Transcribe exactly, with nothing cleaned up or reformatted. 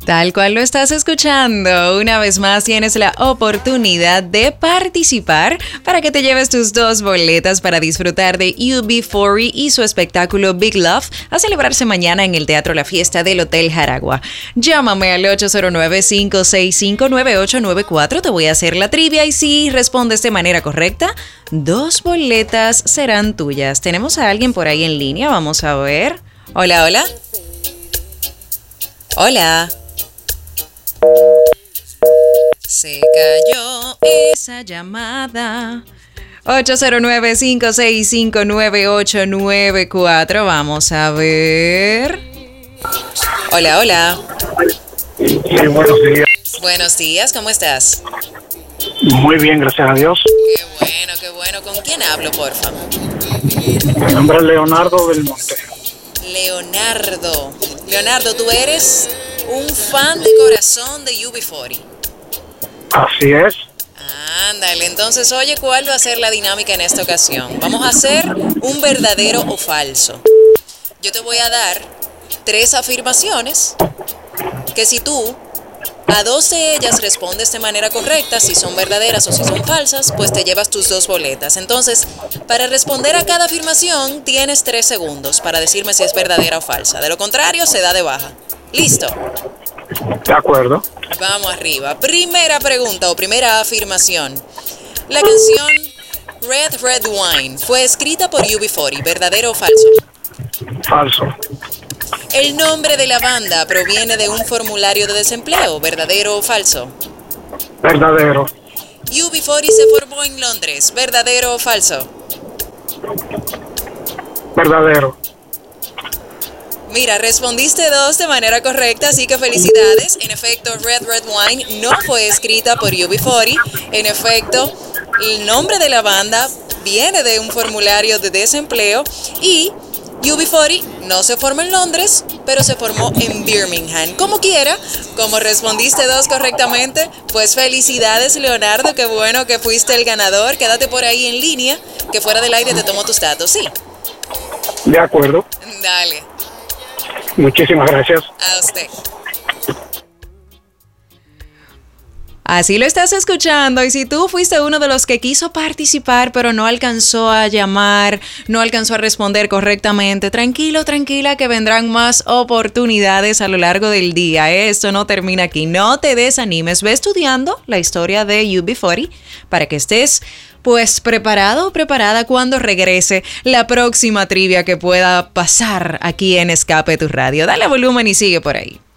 Tal cual lo estás escuchando, una vez más tienes la oportunidad de participar para que te lleves tus dos boletas para disfrutar de U B cuarenta y su espectáculo Big Love a celebrarse mañana en el Teatro La Fiesta del Hotel Jaragua. Llámame al ocho cero nueve, cinco seis cinco, nueve ocho nueve cuatro, te voy a hacer la trivia y si respondes de manera correcta, dos boletas serán tuyas. Tenemos a alguien por ahí en línea, vamos a ver. Hola, hola. Hola. Se cayó esa llamada. ocho cero nueve, cinco seis cinco, nueve ocho nueve cuatro. Vamos a ver. Hola, hola. Sí, buenos días. Buenos días, ¿cómo estás? Muy bien, gracias a Dios. Qué bueno, qué bueno. ¿Con quién hablo, porfa? Mi nombre es Leonardo del Monte. Leonardo. Leonardo, ¿tú eres un fan de corazón de U B cuarenta? Así es. Ándale, entonces oye, ¿cuál va a ser la dinámica en esta ocasión? Vamos a hacer un verdadero o falso. Yo te voy a dar tres afirmaciones que si tú a dos de ellas respondes de manera correcta, si son verdaderas o si son falsas, pues te llevas tus dos boletas. Entonces, para responder a cada afirmación tienes tres segundos para decirme si es verdadera o falsa. De lo contrario, se da de baja. ¿Listo? De acuerdo. Vamos arriba. Primera pregunta o primera afirmación. La canción Red Red Wine fue escrita por U B cuarenta, ¿verdadero o falso? Falso. El nombre de la banda proviene de un formulario de desempleo, ¿verdadero o falso? Verdadero. U B cuarenta se formó en Londres, ¿verdadero o falso? Verdadero. Mira, respondiste dos de manera correcta, así que felicidades. En efecto, Red Red Wine no fue escrita por U B cuarenta. En efecto, el nombre de la banda viene de un formulario de desempleo y U B cuarenta no se formó en Londres, pero se formó en Birmingham. Como quiera, como respondiste dos correctamente, pues felicidades, Leonardo, qué bueno que fuiste el ganador. Quédate por ahí en línea, que fuera del aire te tomo tus datos, ¿sí? De acuerdo. Dale. Muchísimas gracias. A usted. Así lo estás escuchando y si tú fuiste uno de los que quiso participar pero no alcanzó a llamar, no alcanzó a responder correctamente, tranquilo, tranquila que vendrán más oportunidades a lo largo del día. Esto no termina aquí, no te desanimes, ve estudiando la historia de U B cuarenta para que estés pues preparado o preparada cuando regrese la próxima trivia que pueda pasar aquí en Escape Tu Radio. Dale volumen y sigue por ahí.